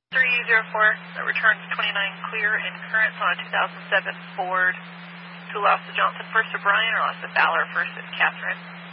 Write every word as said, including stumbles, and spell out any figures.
three zero four, that returns twenty-nine clear and currents on a two thousand seven Ford to Los Johnson, first to Brian, or Los Fowler, first to Catherine.